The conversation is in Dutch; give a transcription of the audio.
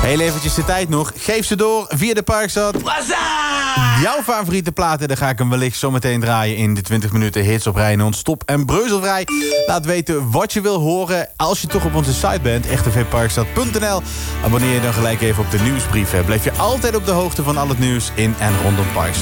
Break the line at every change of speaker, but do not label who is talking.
Heel eventjes de tijd nog. Geef ze door via de Parkstad. Jouw favoriete platen, daar ga ik hem wellicht zometeen draaien in de 20 minuten hits op rij non-stop en breuzelvrij. Laat weten wat je wil horen als je toch op onze site bent, echtvparkstad.nl. Abonneer je dan gelijk even op de nieuwsbrief. Blijf je altijd op de hoogte van al het nieuws in en rondom Parkstad.